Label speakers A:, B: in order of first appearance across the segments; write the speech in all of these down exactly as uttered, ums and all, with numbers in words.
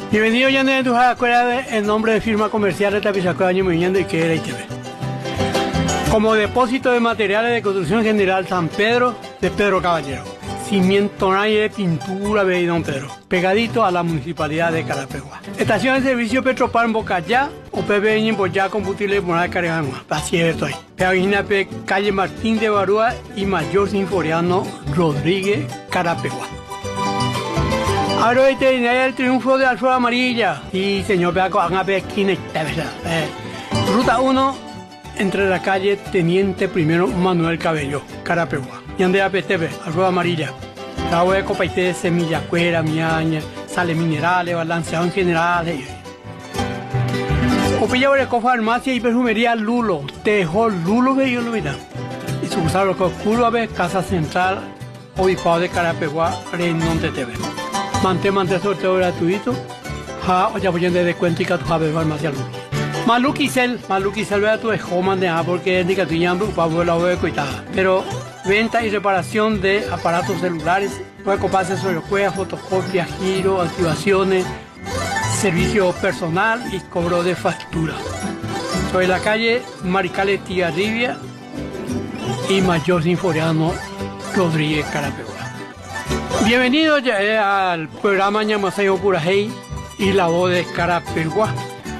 A: Bienvenido ya de tu escuela en nombre de firma comercial de Tapizaco Año Movimiento y que era I T V. Como depósito de materiales de construcción general San Pedro de Pedro Caballero. Cimiento de pintura de Don Pedro, pegadito a la municipalidad de Carapeguá. Estación de servicio Petropar en Bocayá o P B en Boyá Combustible Morada de Carigama. Así es, estoy. Pegagina P, calle Martín de Barúa y Mayor Sinforiano Rodríguez, Carapeguá. Ahora veterinaria el triunfo de Alfredo Amarilla. Sí, señor, vea con una esquina. Ruta uno, entre la calle Teniente Primero Manuel Cabello, Carapeguá. Y Andrea P T V, Alfredo Amarilla. La voy a copaité de semilla, cuera, miaña, sales minerales, balanceado en general. Opilla de farmacia y perfumería Lulo. Tejo Lulo que yo lo mira. Y sucursal lo que oscuro a ver, Casa Central, Obispado de Carapeguá, Renón T V. Mantén, mantén sorteo gratuito. Ja, ya voy a de descuento y que tu jabe farmacia Lulo. Maluquisel, Maluquisel vea tu escoman de A porque es de que tu llambo para la voy a coitada. Pero venta y reparación de aparatos celulares, puede coparse sobre juegos, fotocopias, giro, activaciones, servicio personal y cobro de factura. Sobre la calle Maricales Tigarribia y Mayor Sinforiano Rodríguez, Carapeguá. Bienvenidos ya al programa Ñamaseo Purajey y la voz de Carapeguá.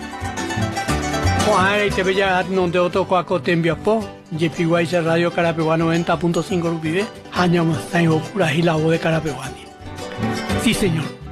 A: Juan y te veía donde otro cuaco te envió po. Yepiguay Radio Carapeguá noventa punto cinco Rupibe. Añamaseo Purajey, la voz de Carapeguá. Sí, señor.